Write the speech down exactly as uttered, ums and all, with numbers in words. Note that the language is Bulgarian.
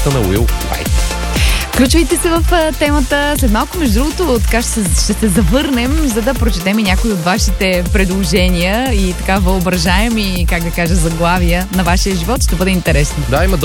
работата на Уил Уайт. Включвайте се в а, темата. След малко, между другото, така ще се, ще се завърнем, за да прочетем и някои от вашите предложения и така въображаеми, как да кажа, заглавия на вашия живот. Ще бъде интересно. Да, има